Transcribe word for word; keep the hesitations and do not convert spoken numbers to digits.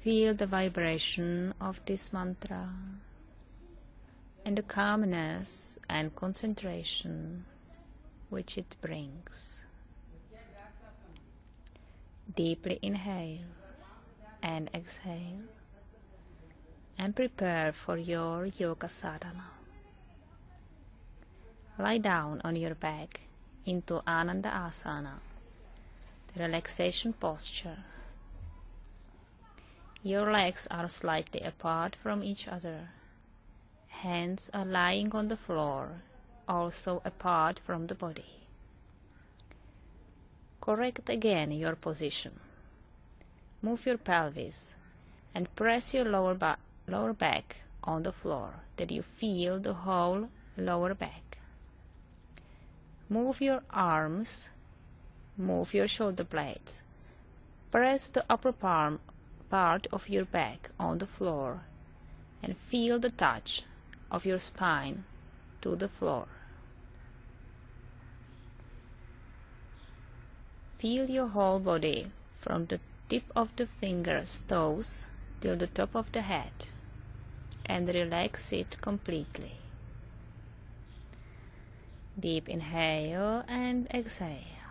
Feel the vibration of this mantra and the calmness and concentration which it brings. Deeply inhale and exhale and prepare for your yoga sadhana. Lie down on your back into Ananda Asana, the relaxation posture. Your legs are slightly apart from each other. Hands are lying on the floor, also apart from the body. Correct again your position. Move your pelvis and press your lower, ba lower back on the floor that you feel the whole lower back. Move your arms, move your shoulder blades. Press the upper palm part of your back on the floor and feel the touch of your spine to the floor. Feel your whole body from the tip of the fingers, toes, till the top of the head, and relax it completely. Deep inhale and exhale.